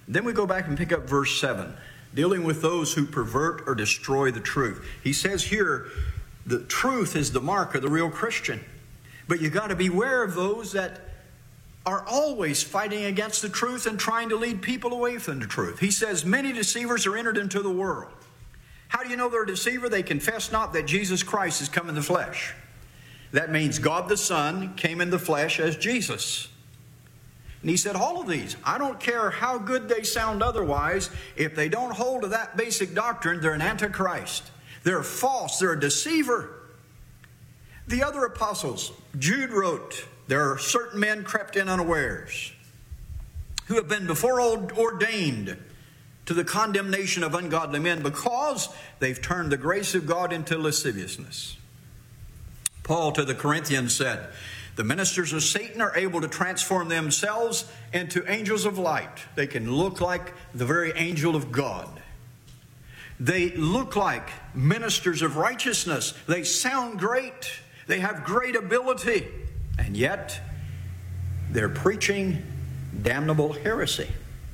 Then we go back and pick up verse 7, dealing with those who pervert or destroy the truth. He says here, the truth is the mark of the real Christian. But you got to beware of those that are always fighting against the truth and trying to lead people away from the truth. He says, many deceivers are entered into the world. How do you know they're a deceiver? They confess not that Jesus Christ has come in the flesh. That means God the Son came in the flesh as Jesus. And he said, all of these, I don't care how good they sound otherwise, if they don't hold to that basic doctrine, they're an antichrist. They're false. They're a deceiver. The other apostles, Jude wrote, there are certain men crept in unawares who have been before ordained to the condemnation of ungodly men because they've turned the grace of God into lasciviousness. Paul to the Corinthians said, the ministers of Satan are able to transform themselves into angels of light. They can look like the very angel of God. They look like ministers of righteousness. They sound great. They have great ability. And yet, they're preaching damnable heresy.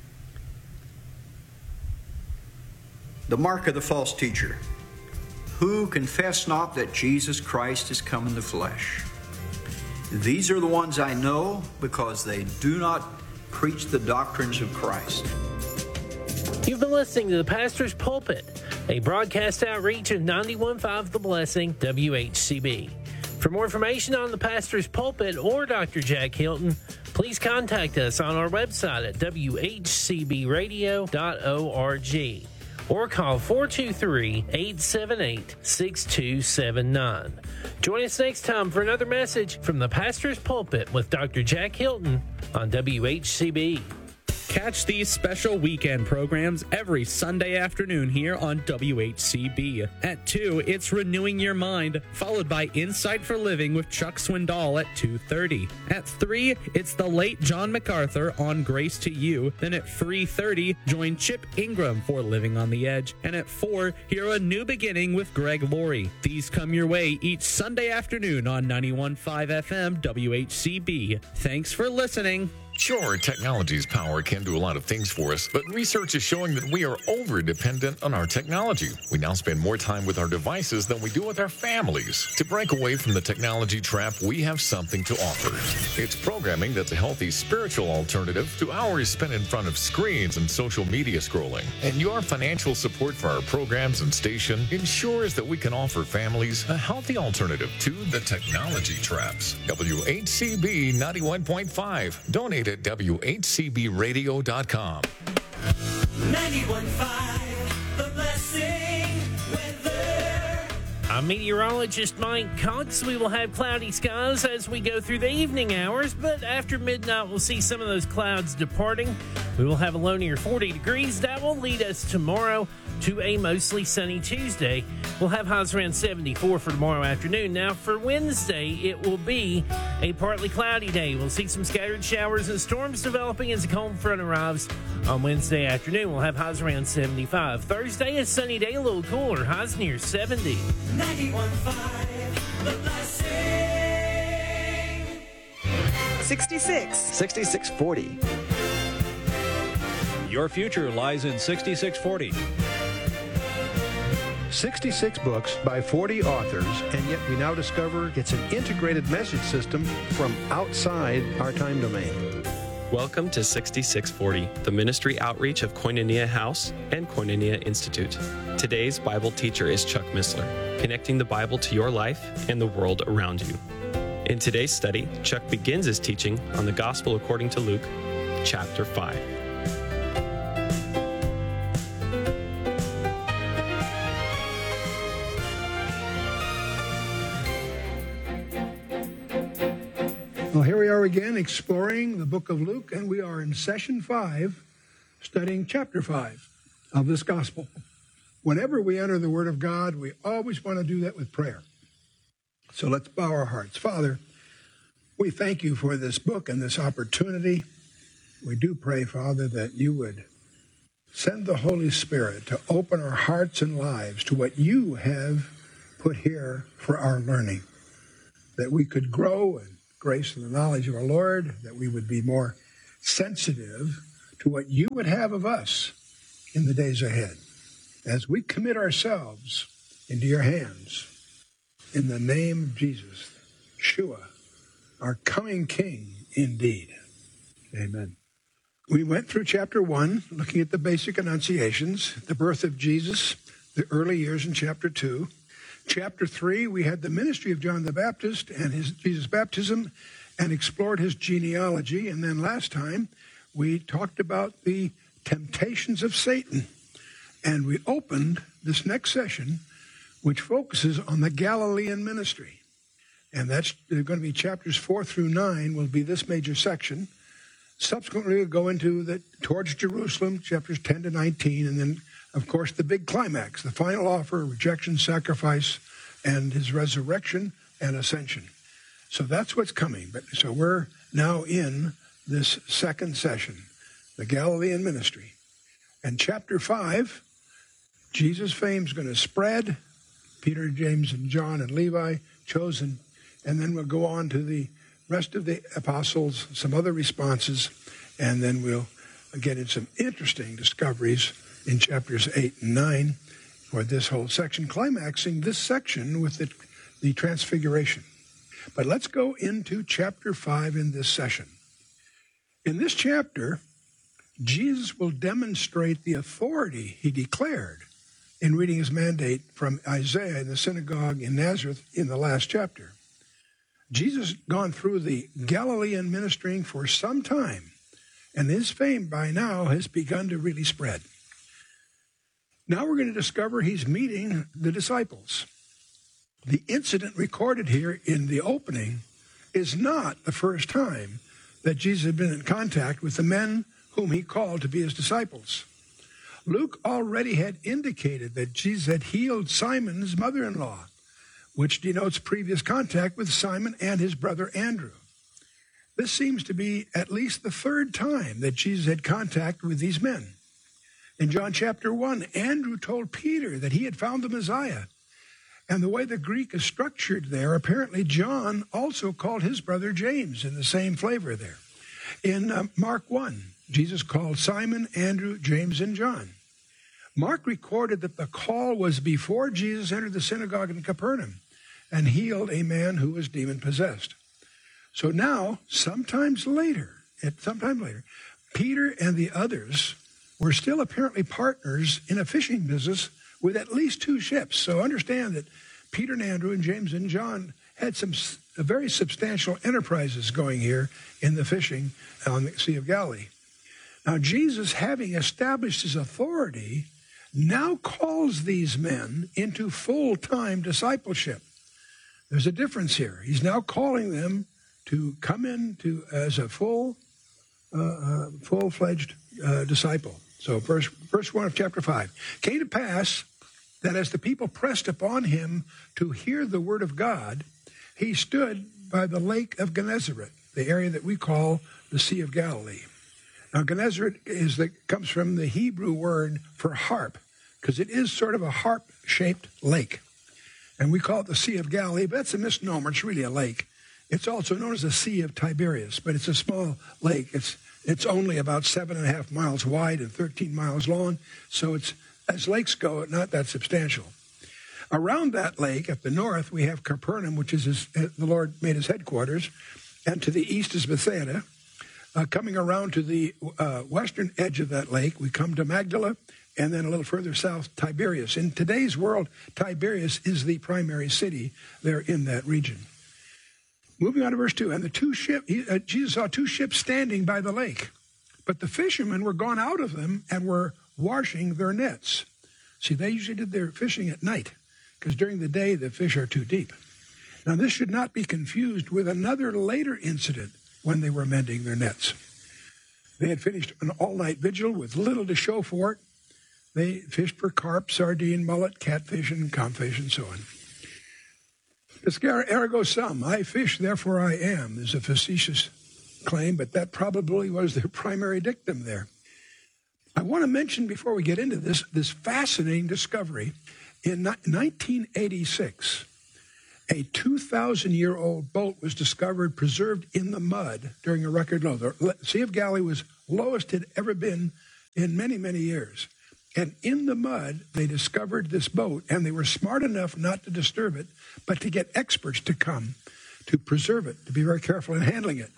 The mark of the false teacher, who confess not that Jesus Christ has come in the flesh. These are the ones I know because they do not preach the doctrines of Christ. You've been listening to The Pastor's Pulpit, a broadcast outreach of 91.5 The Blessing, WHCB. For more information on The Pastor's Pulpit or Dr. Jack Hilton, please contact us on our website at whcbradio.org or call 423-878-6279. Join us next time for another message from The Pastor's Pulpit with Dr. Jack Hilton on WHCB. Catch these special weekend programs every Sunday afternoon here on WHCB. At 2, it's Renewing Your Mind, followed by Insight for Living with Chuck Swindoll at 2:30. At 3, it's the late John MacArthur on Grace to You. Then at 3:30, join Chip Ingram for Living on the Edge. And at 4, hear A New Beginning with Greg Laurie. These come your way each Sunday afternoon on 91.5 FM WHCB. Thanks for listening. Sure, technology's power can do a lot of things for us, but research is showing that we are over-dependent on our technology. We now spend more time with our devices than we do with our families. To break away from the technology trap, we have something to offer. It's programming that's a healthy spiritual alternative to hours spent in front of screens and social media scrolling. And your financial support for our programs and station ensures that we can offer families a healthy alternative to the technology traps. WHCB 91.5. Donate at WHCBradio.com. 91.5, The Blessing weather. I'm meteorologist Mike Cox. We will have cloudy skies as we go through the evening hours, but after midnight we'll see some of those clouds departing. We will have a low near 40 degrees. That will lead us tomorrow to a mostly sunny Tuesday. We'll have highs around 74 for tomorrow afternoon. Now for Wednesday, it will be a partly cloudy day. We'll see some scattered showers and storms developing as a cold front arrives on Wednesday afternoon. We'll have highs around 75. Thursday, a sunny day, a little cooler. Highs near 70. 91.5, The Blessing. 66. 6640. Your future lies in 6640. 66 books by 40 authors, and yet we now discover it's an integrated message system from outside our time domain. Welcome to 6640, the ministry outreach of Koinonia House and Koinonia Institute. Today's Bible teacher is Chuck Missler, connecting the Bible to your life and the world around you. In today's study, Chuck begins his teaching on the Gospel according to Luke, chapter 5. Well, here we are again exploring the book of Luke, and we are in session 5, studying chapter 5 of this gospel. Whenever we enter the Word of God, we always want to do that with prayer. So let's bow our hearts. Father, we thank you for this book and this opportunity. We do pray, Father, that you would send the Holy Spirit to open our hearts and lives to what you have put here for our learning, that we could grow in grace and the knowledge of our Lord, that we would be more sensitive to what you would have of us in the days ahead, as we commit ourselves into your hands. In the name of Jesus, Yeshua, our coming King indeed. Amen. We went through chapter 1, looking at the basic annunciations, the birth of Jesus, the early years in chapter 2. Chapter 3, we had the ministry of John the Baptist and Jesus' baptism and explored his genealogy. And then last time, we talked about the temptations of Satan. And we opened this next session, which focuses on the Galilean ministry. And that's going to be chapters 4 through 9 will be this major section. Subsequently, we'll go into towards Jerusalem, chapters 10 to 19, and then, of course, the big climax, the final offer, rejection, sacrifice, and his resurrection and ascension. So that's what's coming. So we're now in this second session, the Galilean ministry. And chapter 5, Jesus' fame is going to spread. Peter, James, and John, and Levi chosen. And then we'll go on to the rest of the apostles, some other responses, and then we'll get in some interesting discoveries in chapters 8 and 9 for this whole section, climaxing this section with the transfiguration. But let's go into chapter 5 in this session. In this chapter, Jesus will demonstrate the authority he declared in reading his mandate from Isaiah in the synagogue in Nazareth in the last chapter. Jesus has gone through the Galilean ministering for some time, and his fame by now has begun to really spread. Now we're going to discover he's meeting the disciples. The incident recorded here in the opening is not the first time that Jesus had been in contact with the men whom he called to be his disciples. Luke already had indicated that Jesus had healed Simon's mother-in-law, which denotes previous contact with Simon and his brother Andrew. This seems to be at least the third time that Jesus had contact with these men. In John chapter 1, Andrew told Peter that he had found the Messiah. And the way the Greek is structured there, apparently John also called his brother James in the same flavor there. In Mark 1, Jesus called Simon, Andrew, James, and John. Mark recorded that the call was before Jesus entered the synagogue in Capernaum and healed a man who was demon-possessed. So now, sometime later, Peter and the others were still apparently partners in a fishing business with at least 2 ships. So understand that Peter and Andrew and James and John had some very substantial enterprises going here in the fishing on the Sea of Galilee. Now, Jesus, having established his authority, now calls these men into full-time discipleship. There's a difference here. He's now calling them to come into as a full-fledged disciple. So verse 1 of chapter 5. Came to pass that as the people pressed upon him to hear the word of God, he stood by the lake of Gennesaret, the area that we call the Sea of Galilee. Now, Gennesaret comes from the Hebrew word for harp, because it is sort of a harp-shaped lake. And we call it the Sea of Galilee, but that's a misnomer. It's really a lake. It's also known as the Sea of Tiberias, but it's a small lake. It's only about 7.5 miles wide and 13 miles long, so it's, as lakes go, not that substantial. Around that lake, at the north, we have Capernaum, which is the Lord made his headquarters, and to the east is Bethsaida. Coming around to the western edge of that lake, we come to Magdala, and then a little further south, Tiberias. In today's world, Tiberias is the primary city there in that region. Moving on to verse 2, and Jesus saw 2 ships standing by the lake, but the fishermen were gone out of them and were washing their nets. See, they usually did their fishing at night, because during the day the fish are too deep. Now, this should not be confused with another later incident when they were mending their nets. They had finished an all-night vigil with little to show for it. They fished for carp, sardine, mullet, catfish, and comfish, and so on. Pescare ergo sum, I fish, therefore I am, is a facetious claim, but that probably was their primary dictum there. I want to mention, before we get into this fascinating discovery. In 1986, a 2,000-year-old boat was discovered preserved in the mud during a record low. The Sea of Galilee was lowest it had ever been in many, many years. And in the mud, they discovered this boat, and they were smart enough not to disturb it, but to get experts to come to preserve it, to be very careful in handling it.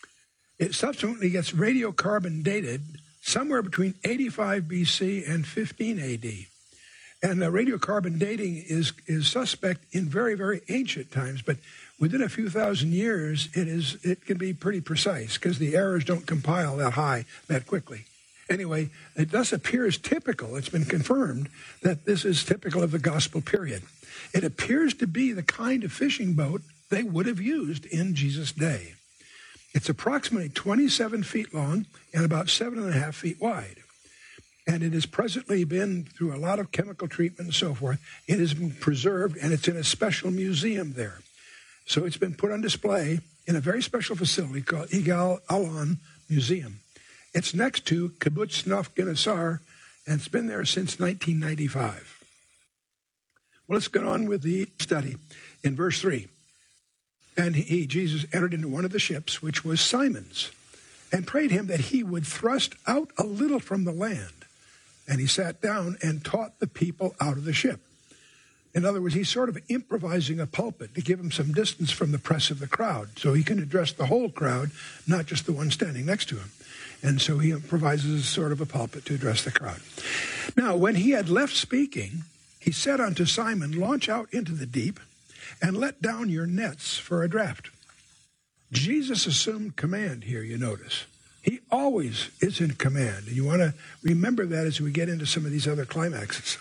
It subsequently gets radiocarbon dated somewhere between 85 BC and 15 AD. And radiocarbon dating is suspect in very, very ancient times, but within a few thousand years, it can be pretty precise because the errors don't compile that high that quickly. Anyway, it thus appears typical, it's been confirmed, that this is typical of the gospel period. It appears to be the kind of fishing boat they would have used in Jesus' day. It's approximately 27 feet long and about 7.5 feet wide. And it has presently been through a lot of chemical treatment and so forth. It has been preserved, and it's in a special museum there. So it's been put on display in a very special facility called Yigal Allon Museum. It's next to Kibbutz Naf Genasar, and it's been there since 1995. Well, let's get on with the study. In verse 3, and Jesus entered into one of the ships, which was Simon's, and prayed him that he would thrust out a little from the land. And he sat down and taught the people out of the ship. In other words, he's sort of improvising a pulpit to give him some distance from the press of the crowd, so he can address the whole crowd, not just the one standing next to him. And so he improvises sort of a pulpit to address the crowd. Now, when he had left speaking, he said unto Simon, launch out into the deep and let down your nets for a draught. Jesus assumed command here, you notice. He always is in command. And you want to remember that as we get into some of these other climaxes.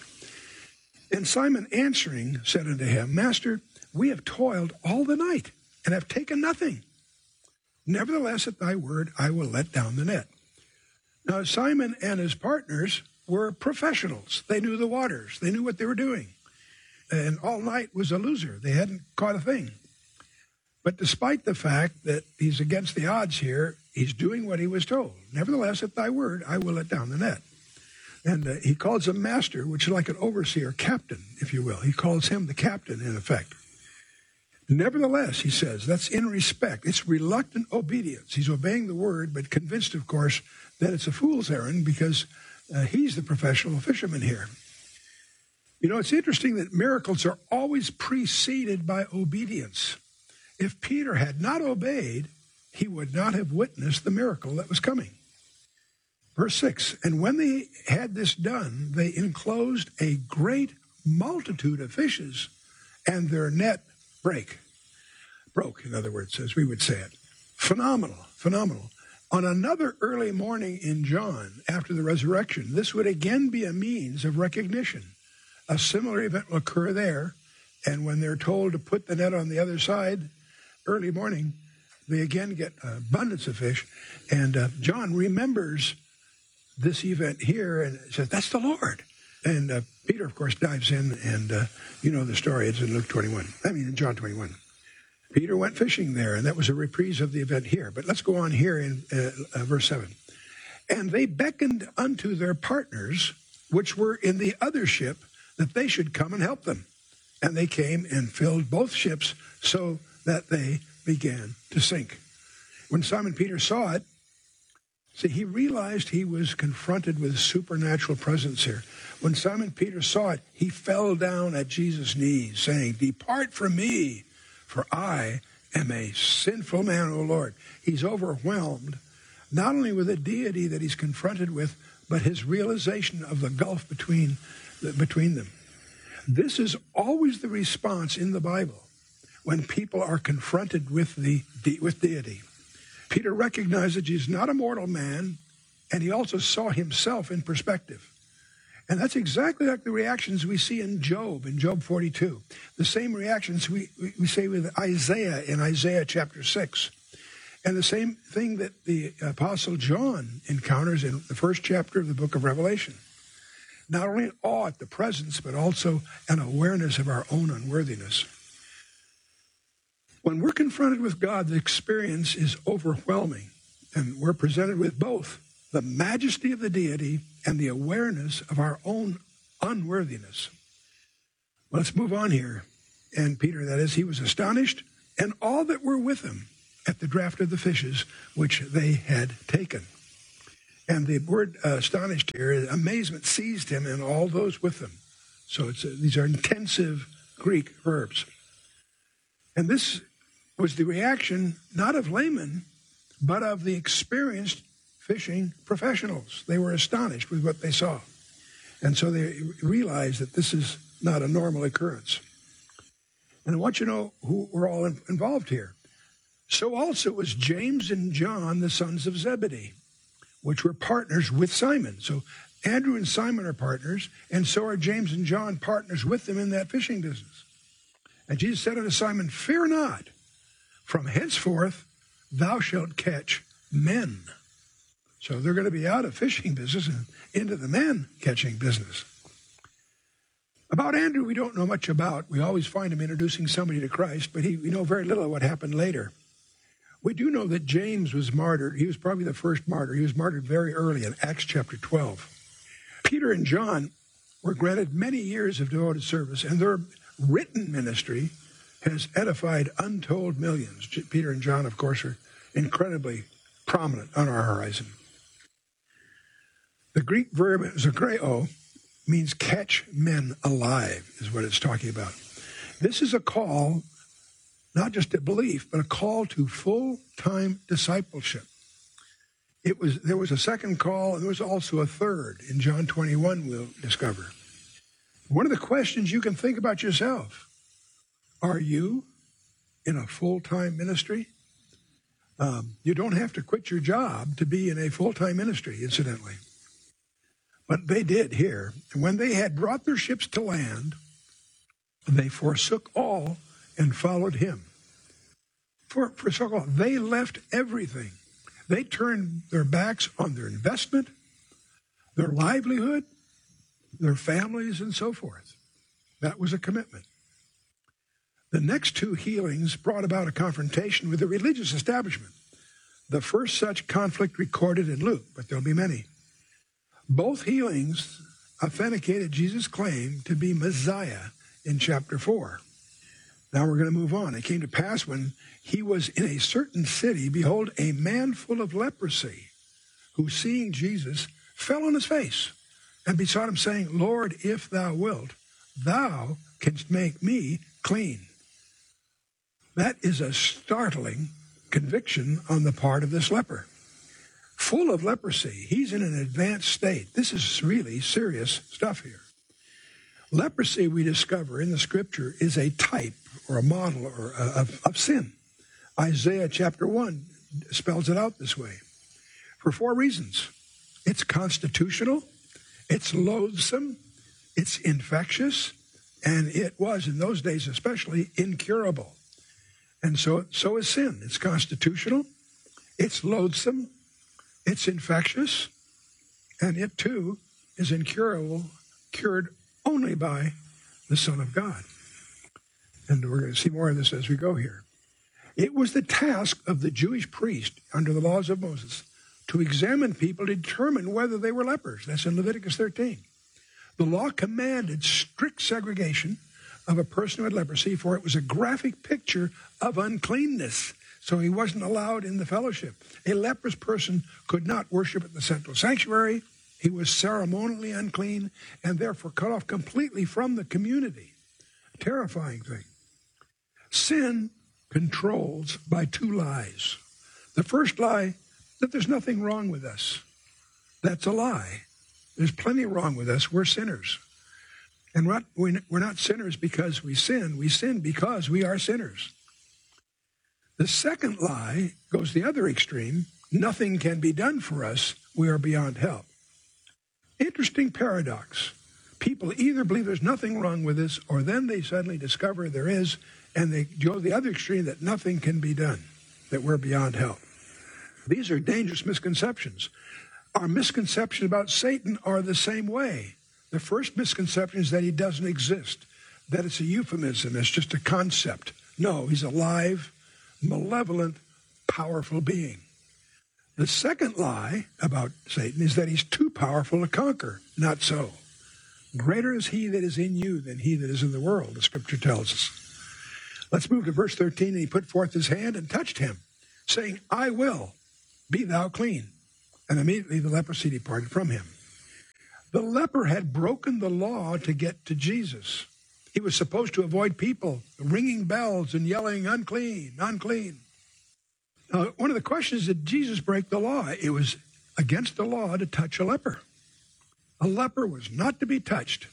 And Simon answering said unto him, Master, we have toiled all the night and have taken nothing. Nevertheless, at thy word, I will let down the net. Now, Simon and his partners were professionals. They knew the waters. They knew what they were doing. And all night was a loser. They hadn't caught a thing. But despite the fact that he's against the odds here, he's doing what he was told. Nevertheless, at thy word, I will let down the net. And he calls him master, which is like an overseer, captain, if you will. He calls him the captain, in effect. Nevertheless, he says, that's in respect. It's reluctant obedience. He's obeying the word, but convinced, of course, that it's a fool's errand because he's the professional fisherman here. You know, it's interesting that miracles are always preceded by obedience. If Peter had not obeyed, he would not have witnessed the miracle that was coming. Verse 6, and when they had this done, they enclosed a great multitude of fishes, and their net broke, in other words, as we would say it. Phenomenal. On another early morning in John, after the resurrection, this would again be a means of recognition. A similar event will occur there, and when they're told to put the net on the other side, early morning, they again get abundance of fish. And John remembers this event here and says, that's the Lord. And Peter, of course, dives in, and you know the story. It's in in John 21. Peter went fishing there, and that was a reprise of the event here. But let's go on here in verse 7. And they beckoned unto their partners, which were in the other ship, that they should come and help them. And they came and filled both ships so that they began to sink. When Simon Peter saw it, see, he realized he was confronted with supernatural presence here. When Simon Peter saw it, he fell down at Jesus' knees, saying, depart from me, for I am a sinful man, O Lord. He's overwhelmed, not only with the deity that he's confronted with, but his realization of the gulf between them. This is always the response in the Bible when people are confronted with deity. Peter recognized that he's not a mortal man, and he also saw himself in perspective. And that's exactly like the reactions we see in Job 42. The same reactions we say with Isaiah in Isaiah chapter 6. And the same thing that the Apostle John encounters in the first chapter of the book of Revelation. Not only an awe at the presence, but also an awareness of our own unworthiness. When we're confronted with God, the experience is overwhelming. And we're presented with both the majesty of the deity and the awareness of our own unworthiness. Let's move on here. And Peter, that is, he was astonished, and all that were with him at the draught of the fishes which they had taken. And the word astonished here, amazement seized him and all those with him. So these are intensive Greek verbs. And this was the reaction not of laymen, but of the experienced fishing professionals. They were astonished with what they saw. And so they realized that this is not a normal occurrence. And I want you to know who were all involved here. So also was James and John, the sons of Zebedee, which were partners with Simon. So Andrew and Simon are partners, and so are James and John partners with them in that fishing business. And Jesus said unto Simon, fear not, from henceforth thou shalt catch men. So they're going to be out of fishing business and into the man catching business. About Andrew, we don't know much about. We always find him introducing somebody to Christ, but we know very little of what happened later. We do know that James was martyred. He was probably the first martyr. He was martyred very early in Acts chapter 12. Peter and John were granted many years of devoted service, and their written ministry has edified untold millions. Peter and John, of course, are incredibly prominent on our horizon. The Greek verb zakreo means catch men alive, is what it's talking about. This is a call, not just to belief, but a call to full-time discipleship. There was a second call, and there was also a third. In John 21, we'll discover. One of the questions you can think about yourself, are you in a full-time ministry? You don't have to quit your job to be in a full-time ministry, incidentally. But they did here. And when they had brought their ships to land, they forsook all and followed him. Forsook all. They left everything. They turned their backs on their investment, their livelihood, their families, and so forth. That was a commitment. The next two healings brought about a confrontation with the religious establishment. The first such conflict recorded in Luke, but there'll be many. Both healings authenticated Jesus' claim to be Messiah in chapter 4. Now we're going to move on. It came to pass when he was in a certain city, behold, a man full of leprosy, who seeing Jesus fell on his face and besought him, saying, Lord, if thou wilt, thou canst make me clean. That is a startling conviction on the part of this leper. Full of leprosy. He's in an advanced state. This is really serious stuff here. Leprosy, we discover in the scripture, is a type or a model of sin. Isaiah chapter 1 spells it out this way. For 4 reasons. It's constitutional, it's loathsome, it's infectious, and it was, in those days especially, incurable. And so is sin. It's constitutional, it's loathsome, it's infectious, and it too is incurable, cured only by the Son of God. And we're going to see more of this as we go here. It was the task of the Jewish priest under the laws of Moses to examine people to determine whether they were lepers. That's in Leviticus 13. The law commanded strict segregation of a person who had leprosy, for it was a graphic picture of uncleanness. So he wasn't allowed in the fellowship. A leprous person could not worship at the central sanctuary. He was ceremonially unclean and therefore cut off completely from the community. A terrifying thing. Sin controls by 2 lies. The first lie, that there's nothing wrong with us. That's a lie. There's plenty wrong with us. We're sinners. And we're not sinners because we sin. We sin because we are sinners. The second lie goes the other extreme. Nothing can be done for us. We are beyond help. Interesting paradox. People either believe there's nothing wrong with us, or then they suddenly discover there is, and they go the other extreme, that nothing can be done, that we're beyond help. These are dangerous misconceptions. Our misconceptions about Satan are the same way. The first misconception is that he doesn't exist, that it's a euphemism, it's just a concept. No, he's alive, malevolent, powerful being. The second lie about Satan is that he's too powerful to conquer. Not so. Greater is he that is in you than he that is in the world, the scripture tells us. Let's move to verse 13. And he put forth his hand and touched him, saying, I will, be thou clean. and immediately the leprosy departed from him. The leper had broken the law to get to Jesus. He was supposed to avoid people ringing bells and yelling, unclean, unclean. Now, one of the questions, did Jesus break the law? It was against the law to touch a leper. A leper was not to be touched.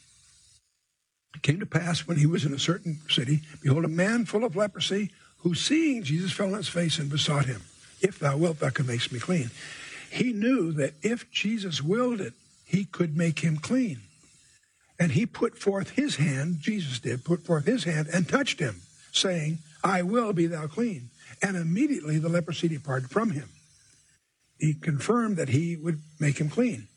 It came to pass when he was in a certain city, behold, a man full of leprosy, who seeing Jesus fell on his face and besought him, if thou wilt, thou can make me clean. He knew that if Jesus willed it, he could make him clean. And he put forth his hand, Jesus did, put forth his hand and touched him, saying, I will be thou clean. And immediately the leprosy departed from him. He confirmed that he would make him clean.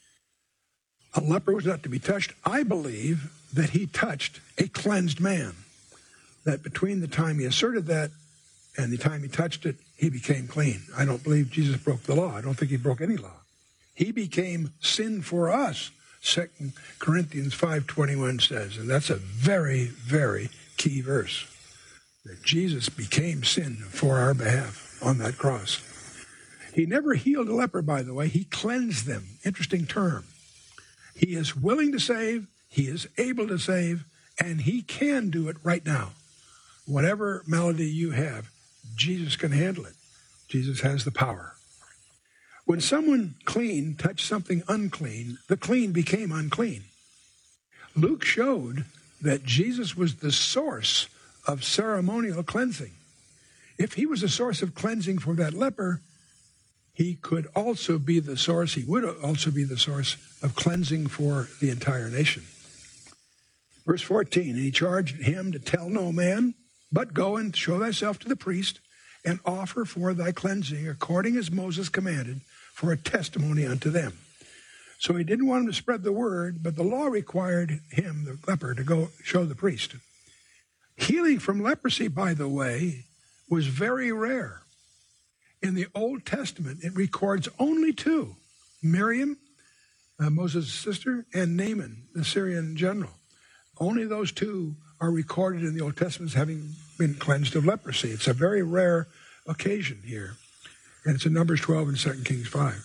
A leper was not to be touched. I believe that he touched a cleansed man, that between the time he asserted that and the time he touched it, he became clean. I don't believe Jesus broke the law. I don't think he broke any law. He became sin for us, 2 Corinthians 5:21 says, and that's a very, very key verse, that Jesus became sin for our behalf on that cross. He never healed a leper, by the way. He cleansed them. Interesting term. He is willing to save, he is able to save, and he can do it right now. Whatever malady you have, Jesus can handle it. Jesus has the power. When someone clean touched something unclean, the clean became unclean. Luke showed that Jesus was the source of ceremonial cleansing. If he was a source of cleansing for that leper, he could also be the source, he would also be the source of cleansing for the entire nation. Verse 14, and he charged him to tell no man, but go and show thyself to the priest, and offer for thy cleansing according as Moses commanded, for a testimony unto them. So he didn't want him to spread the word, but the law required him, the leper, to go show the priest. Healing from leprosy, by the way, was very rare. In the Old Testament, it records only two, Miriam, Moses' sister, and Naaman, the Syrian general. Only those two are recorded in the Old Testament as having been cleansed of leprosy. It's a very rare occasion here. And it's in Numbers 12 and 2 Kings 5.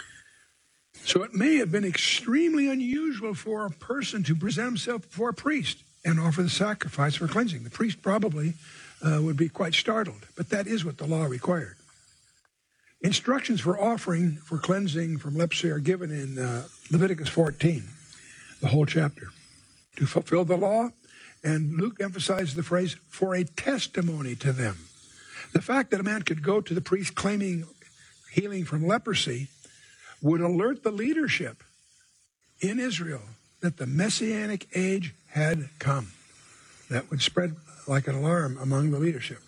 So it may have been extremely unusual for a person to present himself before a priest and offer the sacrifice for cleansing. The priest probably would be quite startled, but that is what the law required. Instructions for offering for cleansing from leprosy are given in Leviticus 14, the whole chapter, to fulfill the law. And Luke emphasized the phrase, for a testimony to them. The fact that a man could go to the priest claiming healing from leprosy would alert the leadership in Israel that the Messianic age had come. That would spread like an alarm among the leadership.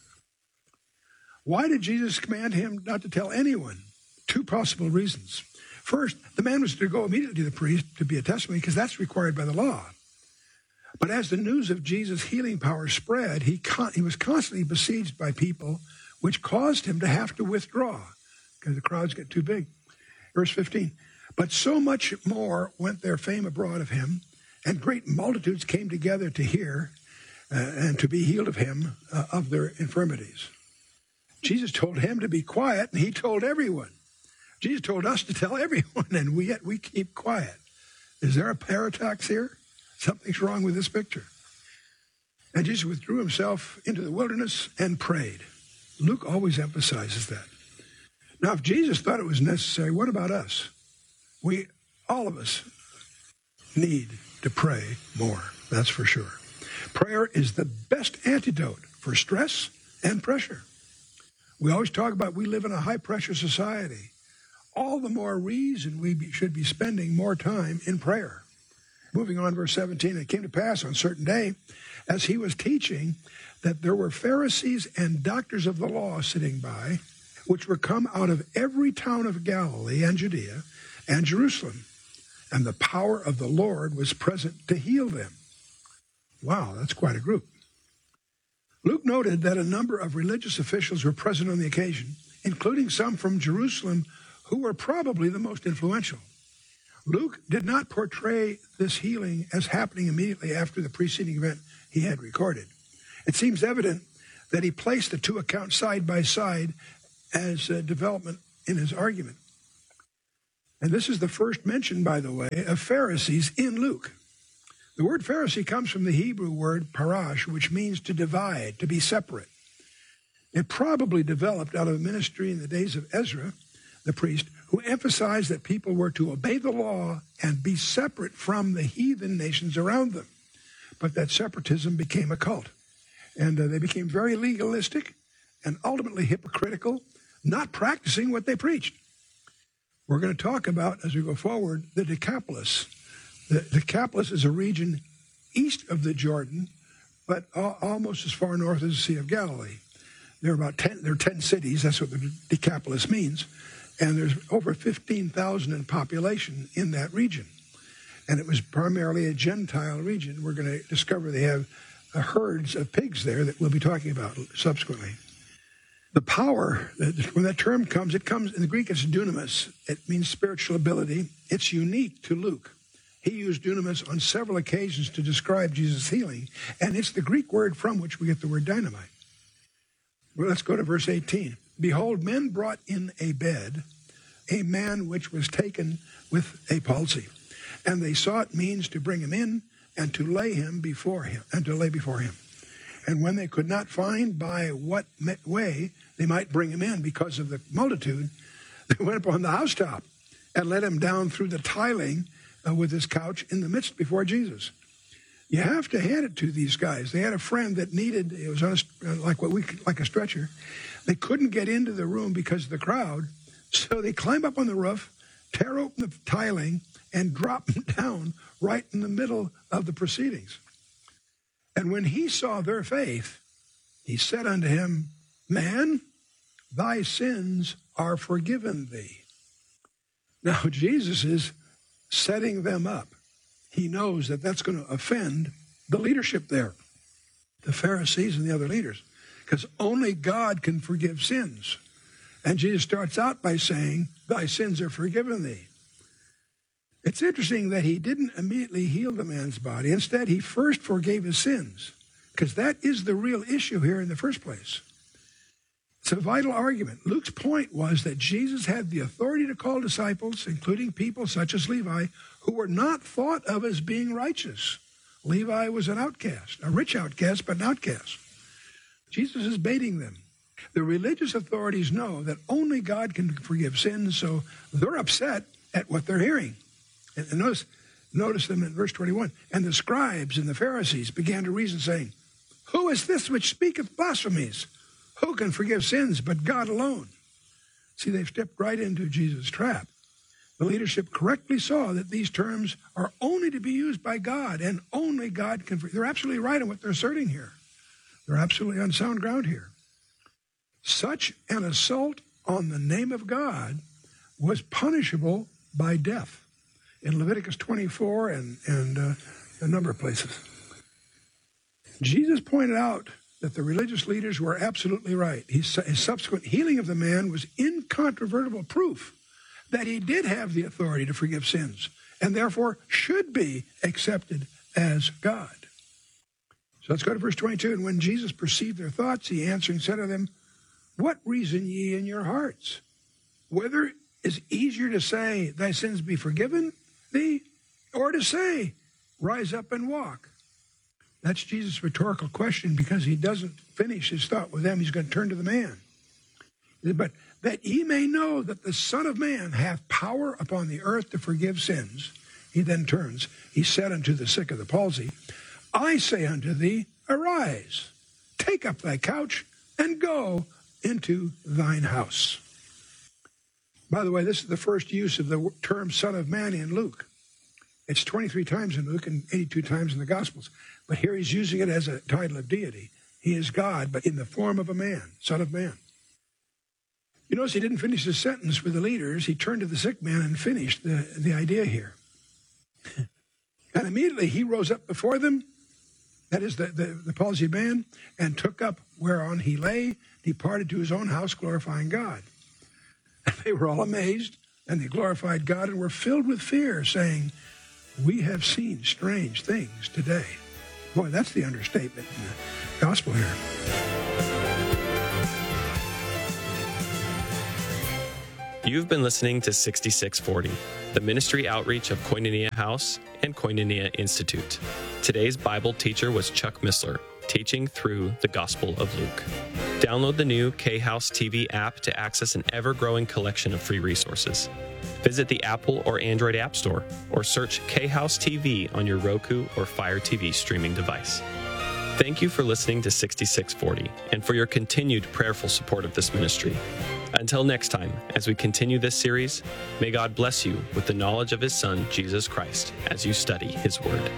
Why did Jesus command him not to tell anyone? Two possible reasons. First, the man was to go immediately to the priest to be a testimony because that's required by the law. But as the news of Jesus' healing power spread, he was constantly besieged by people, which caused him to have to withdraw because the crowds get too big. Verse 15, but so much more went their fame abroad of him, and great multitudes came together to hear and to be healed of him of their infirmities. Jesus told him to be quiet, and he told everyone. Jesus told us to tell everyone, and yet we keep quiet. Is there a paradox here? Something's wrong with this picture. And Jesus withdrew himself into the wilderness and prayed. Luke always emphasizes that. Now, if Jesus thought it was necessary, what about us? All of us need to pray more, that's for sure. Prayer is the best antidote for stress and pressure. We always talk about we live in a high-pressure society. All the more reason we should be spending more time in prayer. Moving on, verse 17, it came to pass on a certain day, as he was teaching, that there were Pharisees and doctors of the law sitting by, which were come out of every town of Galilee and Judea and Jerusalem. And the power of the Lord was present to heal them. Wow, that's quite a group. Luke noted that a number of religious officials were present on the occasion, including some from Jerusalem who were probably the most influential. Luke did not portray this healing as happening immediately after the preceding event he had recorded. It seems evident that he placed the two accounts side by side as a development in his argument. And this is the first mention, by the way, of Pharisees in Luke. The word Pharisee comes from the Hebrew word parash, which means to divide, to be separate. It probably developed out of a ministry in the days of Ezra, the priest, who emphasized that people were to obey the law and be separate from the heathen nations around them. But that separatism became a cult. And they became very legalistic and ultimately hypocritical, not practicing what they preached. We're going to talk about, as we go forward, the Decapolis. The Decapolis is a region east of the Jordan, but almost as far north as the Sea of Galilee. There are 10 cities. That's what the Decapolis means. And there's over 15,000 in population in that region. And it was primarily a Gentile region. We're going to discover they have herds of pigs there that we'll be talking about subsequently. The power, when that term comes, it comes, in the Greek it's dunamis. It means spiritual ability. It's unique to Luke. He used dunamis on several occasions to describe Jesus' healing. And it's the Greek word from which we get the word dynamite. Well, let's go to verse 18. Behold, men brought in a bed a man which was taken with a palsy. And they sought means to bring him in and to lay him before him, And when they could not find by what way they might bring him in because of the multitude, they went upon the housetop and let him down through the tiling with his couch in the midst before Jesus. You have to hand it to these guys. They had a friend that needed, it was on like a stretcher. They couldn't get into the room because of the crowd, so they climb up on the roof, tear open the tiling, and drop him down right in the middle of the proceedings. And when he saw their faith, he said unto him, Man, thy sins are forgiven thee. Now, Jesus is setting them up. He knows that that's going to offend the leadership there, the Pharisees and the other leaders, because only God can forgive sins. And Jesus starts out by saying, thy sins are forgiven thee. It's interesting that he didn't immediately heal the man's body. Instead, he first forgave his sins, because that is the real issue here in the first place. It's a vital argument. Luke's point was that Jesus had the authority to call disciples, including people such as Levi, who were not thought of as being righteous. Levi was an outcast, a rich outcast, but an outcast. Jesus is baiting them. The religious authorities know that only God can forgive sins, so they're upset at what they're hearing. And notice them in verse 21. And the scribes and the Pharisees began to reason, saying, Who is this which speaketh blasphemies? Who can forgive sins but God alone? See, they've stepped right into Jesus' trap. The leadership correctly saw that these terms are only to be used by God, and only God can forgive. They're absolutely right in what they're asserting here. They're absolutely on sound ground here. Such an assault on the name of God was punishable by death in Leviticus 24 and a number of places. Jesus pointed out that the religious leaders were absolutely right. His subsequent healing of the man was incontrovertible proof that he did have the authority to forgive sins and therefore should be accepted as God. So let's go to verse 22. And when Jesus perceived their thoughts, he answering said to them, What reason ye in your hearts? Whether is easier to say, Thy sins be forgiven thee, or to say, Rise up and walk? That's Jesus' rhetorical question, because he doesn't finish his thought with them. He's going to turn to the man. But that ye may know that the Son of Man hath power upon the earth to forgive sins. He then turns. He said unto the sick of the palsy, I say unto thee, arise, take up thy couch, and go into thine house. By the way, this is the first use of the term Son of Man in Luke. It's 23 times in Luke and 82 times in the Gospels. But here he's using it as a title of deity. He is God, but in the form of a man, Son of Man. You notice he didn't finish his sentence with the leaders. He turned to the sick man and finished the idea here. And immediately he rose up before them, that is the palsied man, and took up whereon he lay, departed to his own house, glorifying God. And they were all amazed, and they glorified God and were filled with fear, saying, We have seen strange things today. Boy, that's the understatement in the gospel here. You've been listening to 6640, the ministry outreach of Koinonia House and Koinonia Institute. Today's Bible teacher was Chuck Missler, teaching through the Gospel of Luke. Download the new K-House TV app to access an ever-growing collection of free resources. Visit the Apple or Android App Store or search K-House TV on your Roku or Fire TV streaming device. Thank you for listening to 6640 and for your continued prayerful support of this ministry. Until next time, as we continue this series, may God bless you with the knowledge of His Son, Jesus Christ, as you study His Word.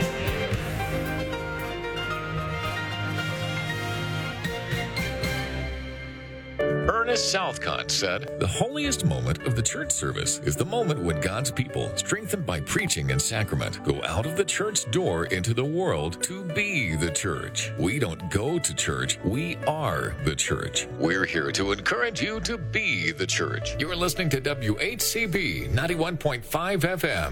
Ernest Southcott said, "The holiest moment of the church service is the moment when God's people, strengthened by preaching and sacrament, go out of the church door into the world to be the church. We don't go to church, we are the church." We're here to encourage you to be the church. You're listening to WHCB 91.5 FM.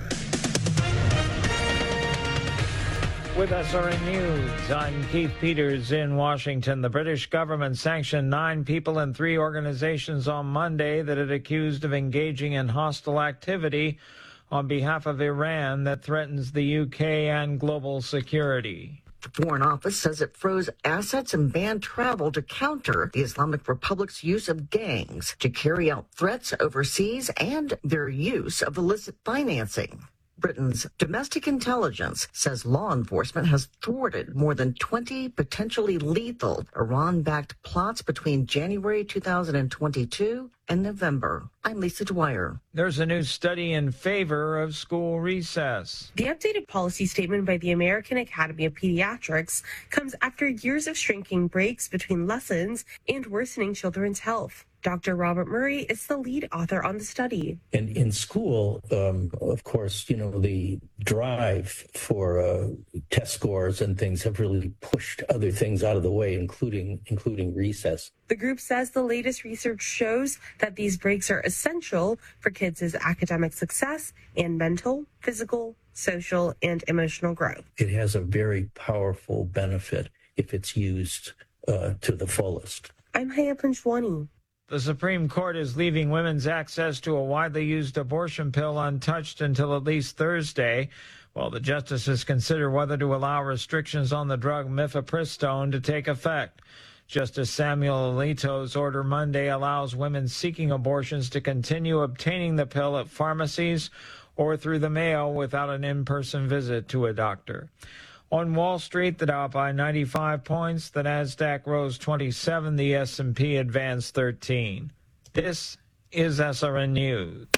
With SRN News, I'm Keith Peters in Washington. The British government sanctioned 9 people and 3 organizations on Monday that it accused of engaging in hostile activity on behalf of Iran that threatens the UK and global security. The Foreign Office says it froze assets and banned travel to counter the Islamic Republic's use of gangs to carry out threats overseas and their use of illicit financing. Britain's domestic intelligence says law enforcement has thwarted more than 20 potentially lethal Iran-backed plots between January 2022 and November. I'm Lisa Dwyer. There's a new study in favor of school recess. The updated policy statement by the American Academy of Pediatrics comes after years of shrinking breaks between lessons and worsening children's health. Dr. Robert Murray is the lead author on the study. And in school, of course, the drive for test scores and things have really pushed other things out of the way, including recess. The group says the latest research shows that these breaks are essential for kids' academic success and mental, physical, social, and emotional growth. It has a very powerful benefit if it's used to the fullest. I'm Haya Panchwani. The Supreme Court is leaving women's access to a widely used abortion pill untouched until at least Thursday, while the justices consider whether to allow restrictions on the drug mifepristone to take effect. Justice Samuel Alito's order Monday allows women seeking abortions to continue obtaining the pill at pharmacies or through the mail without an in-person visit to a doctor. On Wall Street, the Dow up by 95 points, the Nasdaq rose 27, the S&P advanced 13. This is SRN News.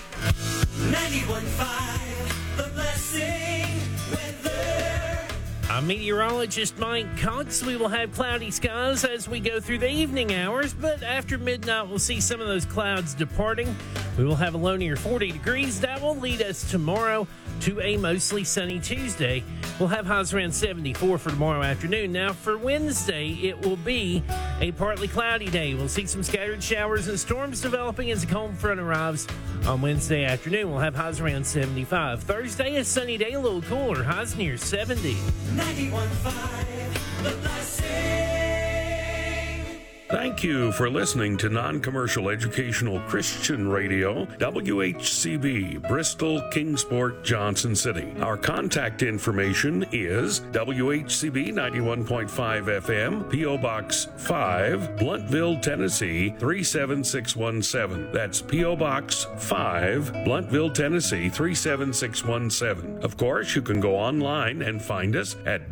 91.5, The Blessing weather. I'm meteorologist Mike Cox. We will have cloudy skies as we go through the evening hours, but after midnight we'll see some of those clouds departing. We will have a low near 40 degrees. That will lead us tomorrow to a mostly sunny Tuesday. We'll have highs around 74 for tomorrow afternoon. Now, for Wednesday, it will be a partly cloudy day. We'll see some scattered showers and storms developing as a cold front arrives on Wednesday afternoon. We'll have highs around 75. Thursday, a sunny day, a little cooler. Highs near 70. 91.5, The Blessing. Thank you for listening to non-commercial educational Christian radio, WHCB, Bristol, Kingsport, Johnson City. Our contact information is WHCB 91.5 FM, P.O. Box 5, Bluntville, Tennessee 37617. That's P.O. Box 5, Bluntville, Tennessee 37617. Of course, you can go online and find us at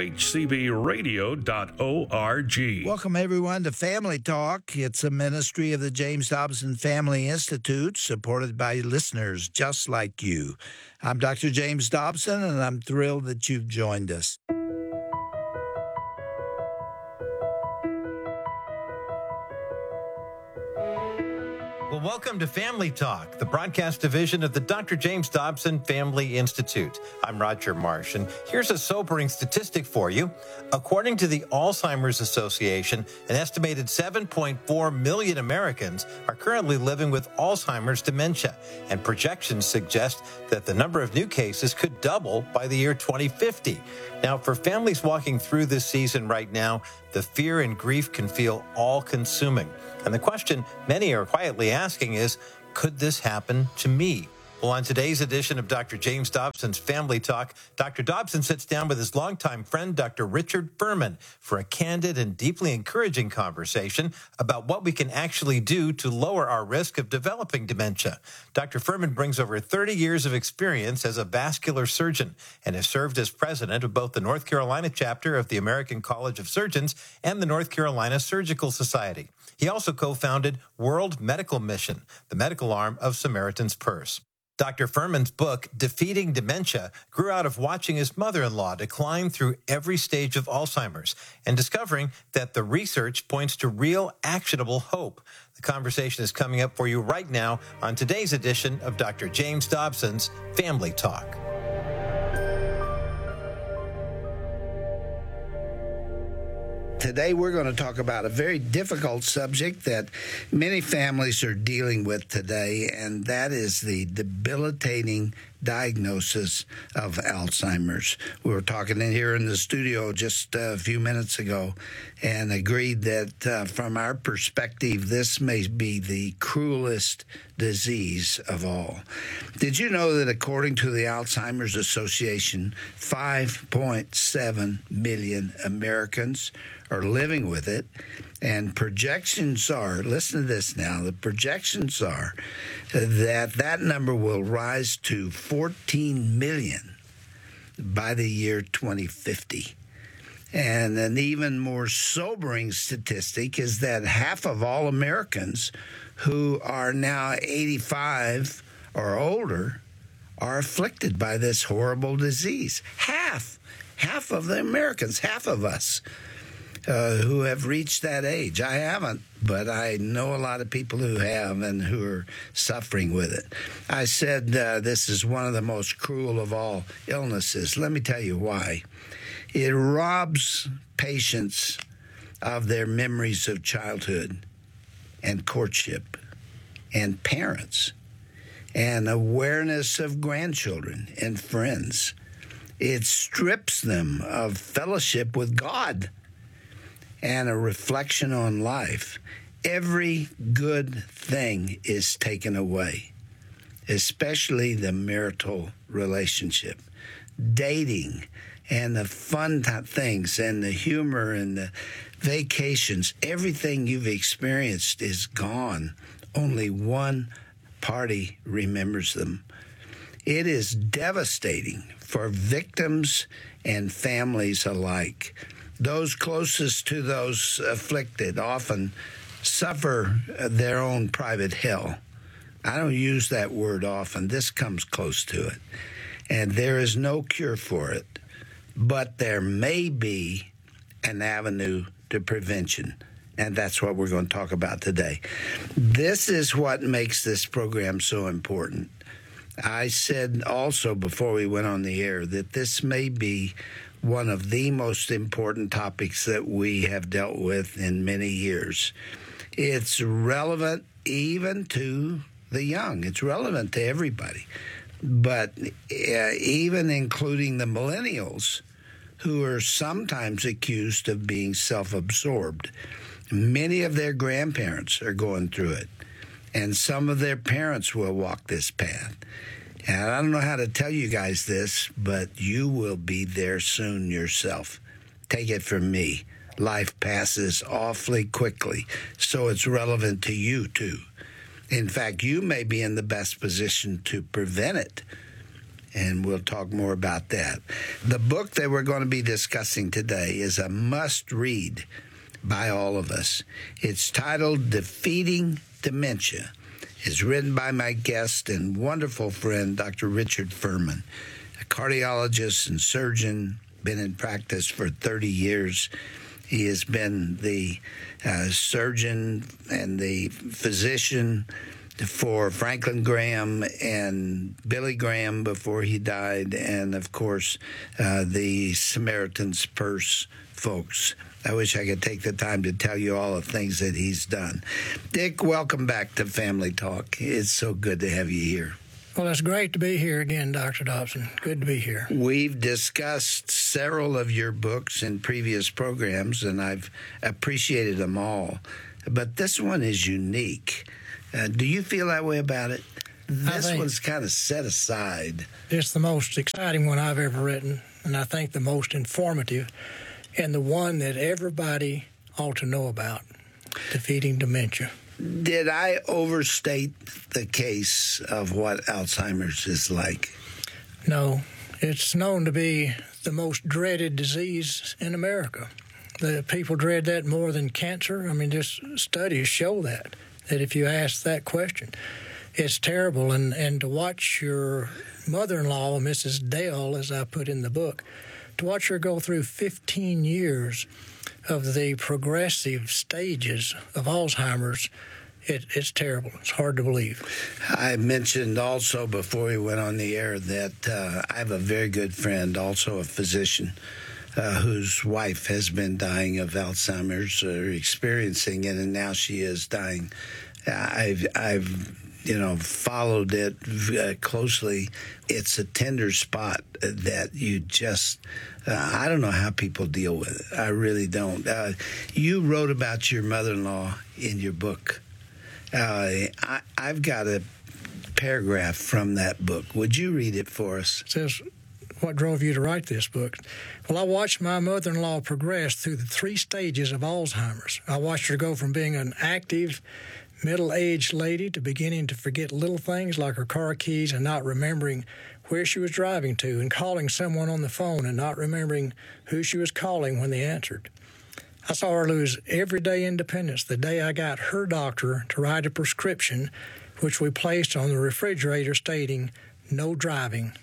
WHCBradio.org. Welcome, everyone, to Family Talk. It's a ministry of the James Dobson Family Institute, supported by listeners just like you. I'm Dr. James Dobson, and I'm thrilled that you've joined us. Well, welcome to Family Talk, the broadcast division of the Dr. James Dobson Family Institute. I'm Roger Marsh, and here's a sobering statistic for you. According to the Alzheimer's Association, an estimated 7.4 million Americans are currently living with Alzheimer's dementia, and projections suggest that the number of new cases could double by the year 2050. Now, for families walking through this season right now, the fear and grief can feel all-consuming. And the question many are quietly asking is, Could this happen to me? Well, on today's edition of Dr. James Dobson's Family Talk, Dr. Dobson sits down with his longtime friend, Dr. Richard Furman, for a candid and deeply encouraging conversation about what we can actually do to lower our risk of developing dementia. Dr. Furman brings over 30 years of experience as a vascular surgeon and has served as president of both the North Carolina chapter of the American College of Surgeons and the North Carolina Surgical Society. He also co-founded World Medical Mission, the medical arm of Samaritan's Purse. Dr. Furman's book, Defeating Dementia, grew out of watching his mother-in-law decline through every stage of Alzheimer's and discovering that the research points to real, actionable hope. The conversation is coming up for you right now on today's edition of Dr. James Dobson's Family Talk. Today we're going to talk about a very difficult subject that many families are dealing with today, and that is the debilitating diagnosis of Alzheimer's. We were talking in here in the studio just a few minutes ago and agreed that from our perspective, this may be the cruelest disease of all. Did you know that according to the Alzheimer's Association, 5.7 million Americans are living with it, and projections are, listen to this now, the projections are that number will rise to 14 million by the year 2050. And an even more sobering statistic is that half of all Americans who are now 85 or older are afflicted by this horrible disease. Half of the Americans, half of us who have reached that age. I haven't, but I know a lot of people who have and who are suffering with it. I said this is one of the most cruel of all illnesses. Let me tell you why. It robs patients of their memories of childhood and courtship and parents and awareness of grandchildren and friends. It strips them of fellowship with God and a reflection on life. Every good thing is taken away, especially the marital relationship, dating, and the fun things, and the humor, and the vacations. Everything you've experienced is gone. Only one party remembers them. It is devastating for victims and families alike. Those closest to those afflicted often suffer their own private hell. I don't use that word often. This comes close to it. And there is no cure for it. But there may be an avenue to prevention. And that's what we're going to talk about today. This is what makes this program so important. I said also before we went on the air that this may be one of the most important topics that we have dealt with in many years. It's relevant even to the young. It's relevant to everybody. But even including the millennials, who are sometimes accused of being self-absorbed. Many of their grandparents are going through it, and some of their parents will walk this path. And I don't know how to tell you guys this, but you will be there soon yourself. Take it from me. Life passes awfully quickly, so it's relevant to you, too. In fact, you may be in the best position to prevent it, and we'll talk more about that. The book that we're going to be discussing today is a must-read by all of us. It's titled Defeating Dementia. It's written by my guest and wonderful friend, Dr. Richard Furman, a cardiologist and surgeon, been in practice for 30 years. He has been the surgeon and the physician for Franklin Graham and Billy Graham before he died, and, of course, the Samaritan's Purse folks. I wish I could take the time to tell you all the things that he's done. Dick, welcome back to Family Talk. It's so good to have you here. Well, it's great to be here again, Dr. Dobson. Good to be here. We've discussed several of your books in previous programs, and I've appreciated them all. But this one is unique. Do you feel that way about it? This one's kind of set aside. It's the most exciting one I've ever written, and I think the most informative, and the one that everybody ought to know about, Defeating Dementia. Did I overstate the case of what Alzheimer's is like? No. It's known to be the most dreaded disease in America. The people dread that more than cancer. I mean, just studies show that if you ask that question, it's terrible. And to watch your mother-in-law, Mrs. Dale, as I put in the book, to watch her go through 15 years of the progressive stages of Alzheimer's, it's terrible. It's hard to believe. I mentioned also before we went on the air that I have a very good friend, also a physician, whose wife has been dying of Alzheimer's or experiencing it, and now she is dying. I've followed it closely. It's a tender spot that you just, I don't know how people deal with it. I really don't. You wrote about your mother-in-law in your book. I've got a paragraph from that book. Would you read it for us? It says, what drove you to write this book? Well, I watched my mother-in-law progress through the 3 stages of Alzheimer's. I watched her go from being an active, middle-aged lady to beginning to forget little things like her car keys and not remembering where she was driving to, and calling someone on the phone and not remembering who she was calling when they answered. I saw her lose everyday independence the day I got her doctor to write a prescription, which we placed on the refrigerator stating, "No driving."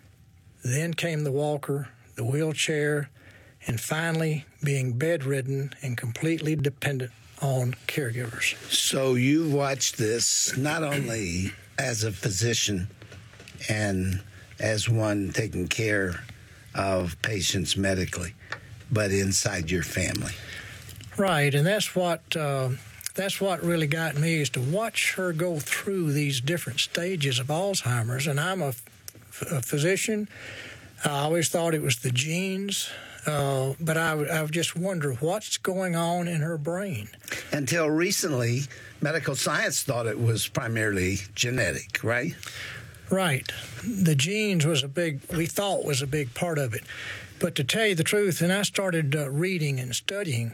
Then came the walker, the wheelchair, and finally being bedridden and completely dependent on caregivers. So you've watched this not only as a physician and as one taking care of patients medically, but inside your family. Right, and that's what really got me, is to watch her go through these different stages of Alzheimer's. And I'm a physician. I always thought it was the genes, but I just wonder what's going on in her brain. Until recently, medical science thought it was primarily genetic, right? Right. The genes we thought was a big part of it. But to tell you the truth, and I started reading and studying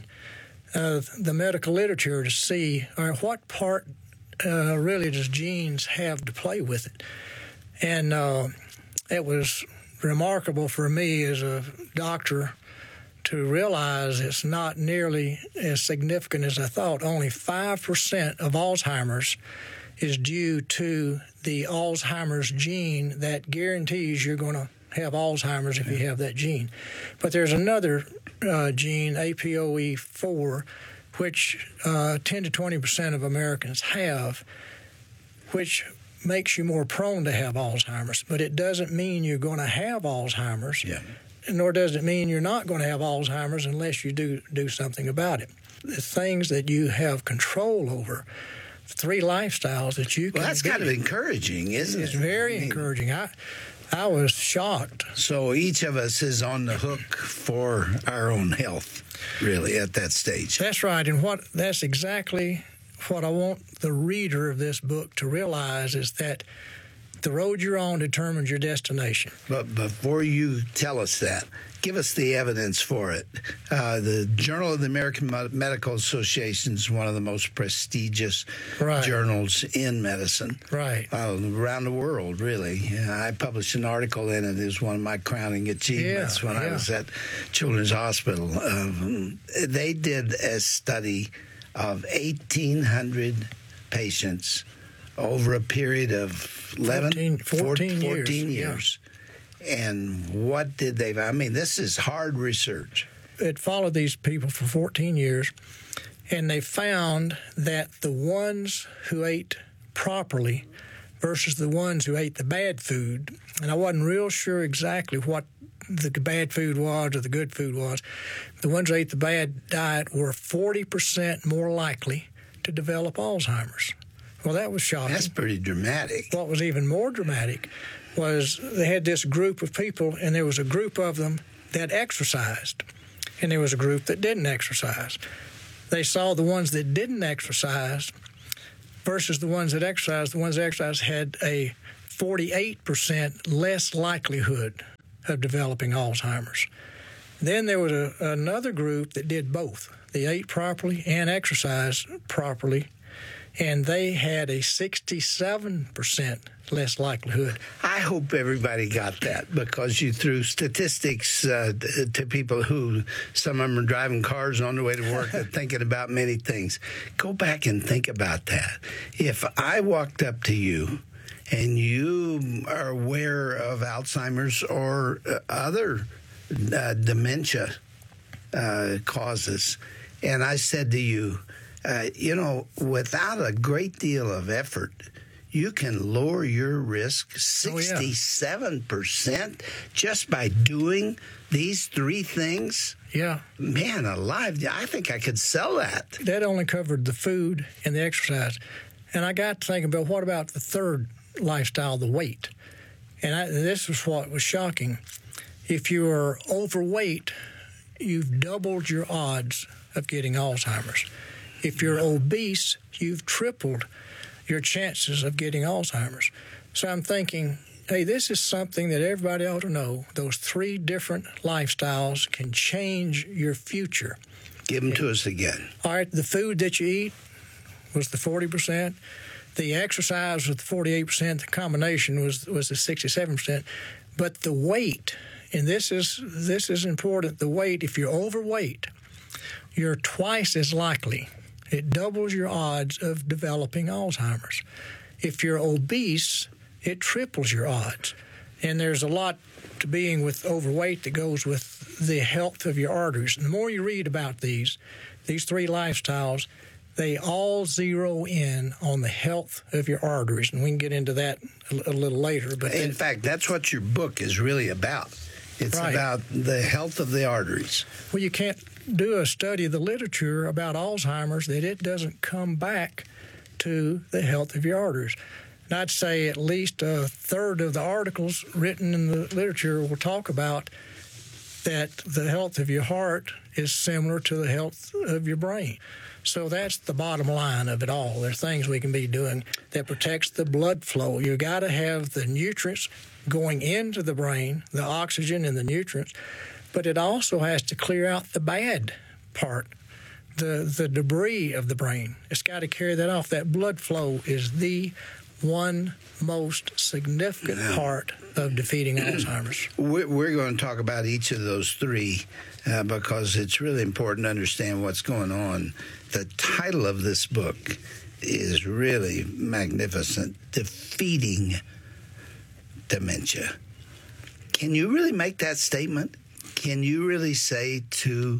the medical literature to see what part really does genes have to play with it. And it was remarkable for me as a doctor to realize it's not nearly as significant as I thought. Only 5% of Alzheimer's is due to the Alzheimer's gene that guarantees you're going to have Alzheimer's if you have that gene. But there's another gene, APOE4, which 10 to 20% of Americans have, which makes you more prone to have Alzheimer's. But it doesn't mean you're going to have Alzheimer's, nor does it mean you're not going to have Alzheimer's unless you do something about it. The things that you have control over, 3 lifestyles that you can Well, that's kind of encouraging, isn't it? It's very encouraging. I was shocked. So each of us is on the hook for our own health, really, at that stage. That's right, and that's exactly what I want the reader of this book to realize, is that the road you're on determines your destination. But before you tell us that, give us the evidence for it. The Journal of the American Medical Association is one of the most prestigious journals in medicine. Right. Around the world, really. I published an article in it as one of my crowning achievements when I was at Children's Hospital. They did a study of 1,800 patients over a period of 14 years. And what did they... I mean, this is hard research. It followed these people for 14 years, and they found that the ones who ate properly versus the ones who ate the bad food, and I wasn't real sure exactly what the bad food was or the good food was, the ones who ate the bad diet were 40% more likely to develop Alzheimer's. Well, that was shocking. That's pretty dramatic. What was even more dramatic was they had this group of people, and there was a group of them that exercised, and there was a group that didn't exercise. They saw the ones that didn't exercise versus the ones that exercised. The ones that exercised had a 48% less likelihood of developing Alzheimer's. Then there was another group that did both. They ate properly and exercised properly, and they had a 67% less likelihood. I hope everybody got that, because you threw statistics to people who, some of them are driving cars on their way to work and thinking about many things. Go back and think about that. If I walked up to you and you are aware of Alzheimer's or other dementia causes, and I said to you, without a great deal of effort, you can lower your risk 67% just by doing these three things. Yeah. Man alive, I think I could sell that. That only covered the food and the exercise. And I got to thinking about, what about the third lifestyle, the weight? And this is what was shocking. If you are overweight, you've doubled your odds of getting Alzheimer's. If you're obese, you've tripled your chances of getting Alzheimer's. So I'm thinking, hey, this is something that everybody ought to know. Those three different lifestyles can change your future. Give them to us again. All right, the food that you eat was the 40%. The exercise was the 48%. The combination was the 67%. But the weight, and this is important, the weight, if you're overweight, you're twice as likely. It doubles your odds of developing Alzheimer's. If you're obese, it triples your odds. And there's a lot to being with overweight that goes with the health of your arteries. And the more you read about these three lifestyles, they all zero in on the health of your arteries. And we can get into that a little later. But in fact, that's what your book is really about. It's right. About the health of the arteries. Well, you can't do a study of the literature about Alzheimer's that it doesn't come back to the health of your arteries. And I'd say at least a third of the articles written in the literature will talk about that the health of your heart is similar to the health of your brain. So that's the bottom line of it all. There are things we can be doing that protects the blood flow. You got to have the nutrients going into the brain, the oxygen and the nutrients, but it also has to clear out the bad part, the debris of the brain. It's got to carry that off. That blood flow is the one most significant part of defeating Alzheimer's. We're going to talk about each of those three because it's really important to understand what's going on. The title of this book is really magnificent, Defeating Dementia. Can you really make that statement? Can you really say to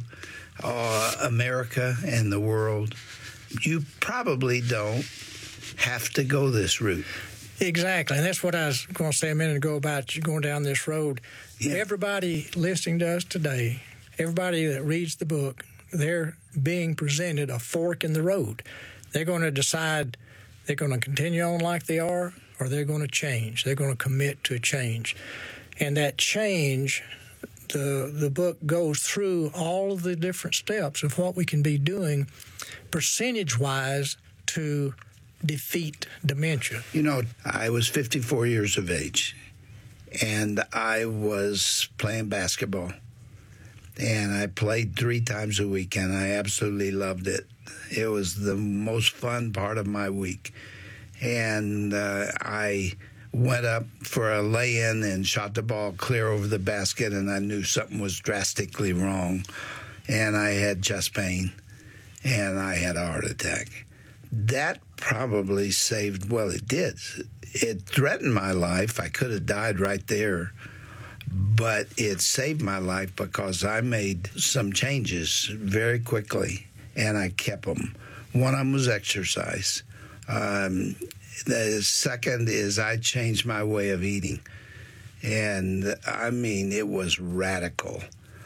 America and the world, you probably don't have to go this route? Exactly, and that's what I was going to say a minute ago about you going down this road. Yeah. Everybody listening to us today, everybody that reads the book, they're being presented a fork in the road. They're going to decide they're going to continue on like they are, or they're going to change. They're going to commit to a change. And that change, the book goes through all of the different steps of what we can be doing percentage-wise to defeat dementia. You know, I was 54 years of age, and I was playing basketball. And I played 3 times a week, and I absolutely loved it. It was the most fun part of my week. And I went up for a lay-in and shot the ball clear over the basket, and I knew something was drastically wrong. And I had chest pain, and I had a heart attack. That probably saved, well, it did. It threatened my life. I could have died right there. But it saved my life because I made some changes very quickly, and I kept them. One of them was exercise. The second is I changed my way of eating. And, I mean, it was radical.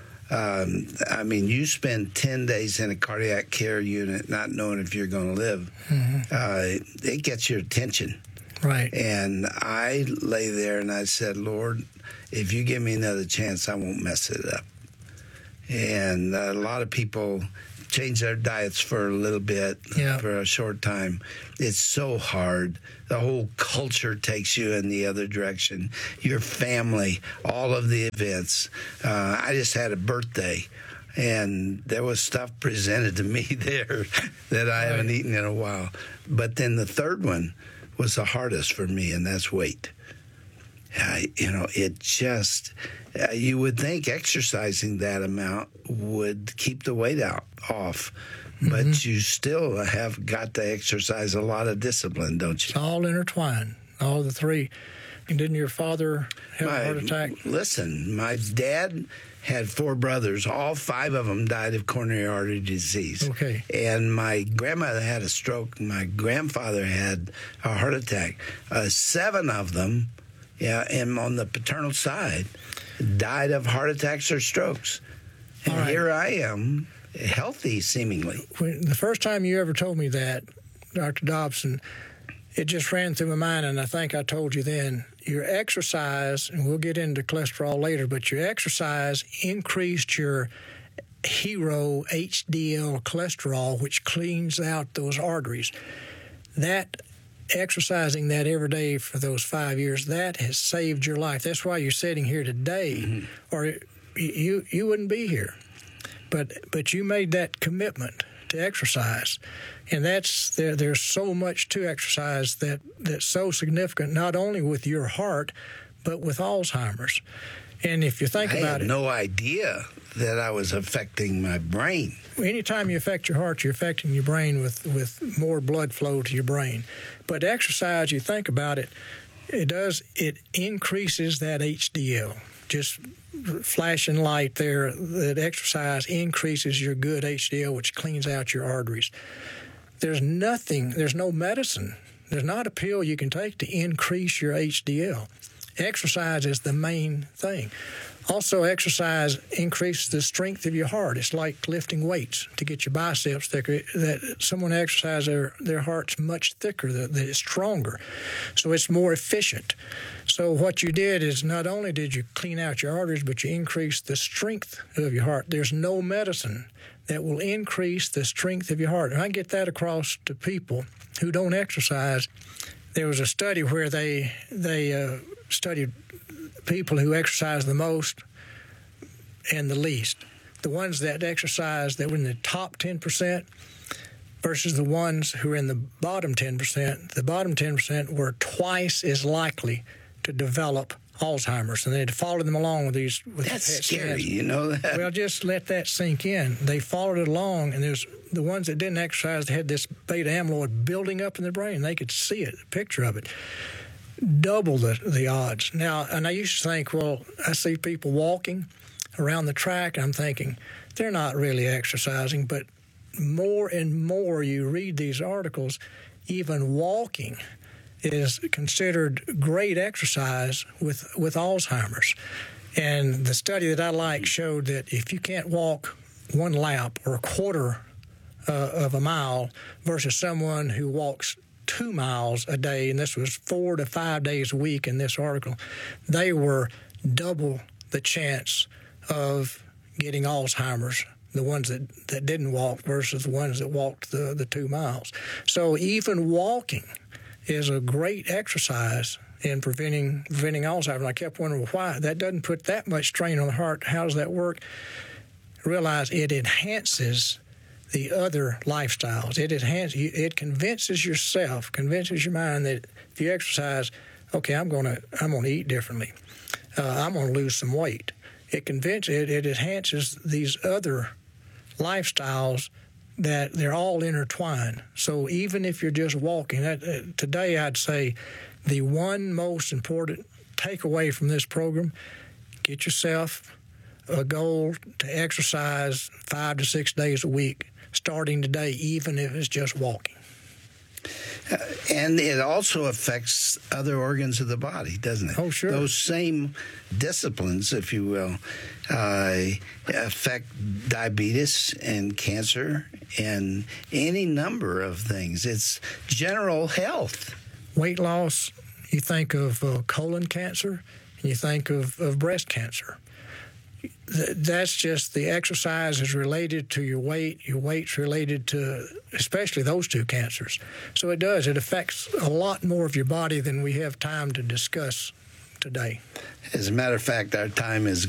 I mean, you spend 10 days in a cardiac care unit not knowing if you're going to live. Mm-hmm. It gets your attention. Right. And I lay there and I said, Lord, if you give me another chance, I won't mess it up. And a lot of people changed our diets for a little bit, for a short time. It's so hard. The whole culture takes you in the other direction. Your family, all of the events. I just had a birthday, and there was stuff presented to me there that I haven't eaten in a while. But then the third one was the hardest for me, and that's weight. It just, you would think exercising that amount would keep the weight off. But you still have got to exercise a lot of discipline, don't you? It's all intertwined, all the three. And didn't your father have a heart attack? Listen, my dad had 4 brothers. All 5 of them died of coronary artery disease. Okay. And my grandmother had a stroke. My grandfather had a heart attack. 7 of them, and on the paternal side, died of heart attacks or strokes. And here I am, healthy, seemingly. The first time you ever told me that, Dr. Dobson, it just ran through my mind, and I think I told you then, your exercise, and we'll get into cholesterol later, but your exercise increased your hero HDL cholesterol, which cleans out those arteries. That exercising that every day for those 5 years, that has saved your life. That's why you're sitting here today, or you wouldn't be here. But you made that commitment to exercise, and there's so much to exercise that's so significant, not only with your heart, but with Alzheimer's. And if you think about it, I had no idea that I was affecting my brain. Anytime you affect your heart, you're affecting your brain with more blood flow to your brain. But exercise, you think about it, it increases that HDL. Just flashing light there, that exercise increases your good HDL, which cleans out your arteries. There's no medicine. There's not a pill you can take to increase your HDL. Exercise is the main thing. Also, exercise increases the strength of your heart. It's like lifting weights to get your biceps thicker. That someone exercises, their heart's much thicker, that it's stronger. So it's more efficient. So what you did is not only did you clean out your arteries, but you increased the strength of your heart. There's no medicine that will increase the strength of your heart. And I get that across to people who don't exercise. There was a study where they studied people who exercise the most and the least. The ones that exercise that were in the top 10% versus the ones who were in the bottom 10%. The bottom 10% were twice as likely to develop Alzheimer's, and they had to follow them along with these. That's scary, you know that? Well, just let that sink in. They followed it along, and there's the ones that didn't exercise, they had this beta amyloid building up in their brain. They could see it, a picture of it. Double the odds. Now, and I used to think, well, I see people walking around the track, and I'm thinking, they're not really exercising, but more and more you read these articles, even walking is considered great exercise with Alzheimer's. And the study that I like showed that if you can't walk 1 lap or a quarter of a mile versus someone who walks 2 miles a day, and this was 4 to 5 days a week in this article, they were double the chance of getting Alzheimer's, the ones that didn't walk versus the ones that walked the 2 miles. So even walking is a great exercise in preventing Alzheimer's. And I kept wondering why that doesn't put that much strain on the heart. How does that work? Realize it enhances the other lifestyles. It convinces your mind that if you exercise, okay, I'm gonna eat differently. I'm gonna lose some weight. It enhances these other lifestyles that they're all intertwined. So even if you're just walking, today I'd say the one most important takeaway from this program, get yourself a goal to exercise 5 to 6 days a week, starting today, even if it's just walking. And it also affects other organs of the body, doesn't it? Oh, sure. Those same disciplines, if you will, affect diabetes and cancer and any number of things. It's general health. Weight loss, you think of colon cancer, and you think of breast cancer. that's just the exercise is related to your weight's related to especially those two cancers. So it affects a lot more of your body than we have time to discuss today. As a matter of fact, our time is